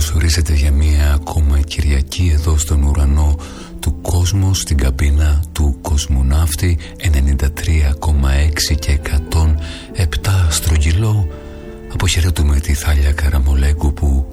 ορίζεται για μία ακόμα Κυριακή εδώ στον ουρανό του κόσμου, στην καμπίνα του κοσμοναύτη 93,6 και 107 στρογγυλό. Αποχαιρετούμε τη Θάλια Καραμολέγκου που